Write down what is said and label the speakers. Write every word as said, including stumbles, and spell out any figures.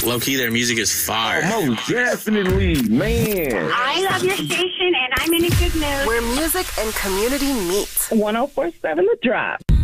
Speaker 1: Low key, their music is fire.
Speaker 2: Oh, most definitely, man.
Speaker 3: I love your station, and I'm in a good mood.
Speaker 4: Where music and community meet.
Speaker 5: one oh four point seven The Drop.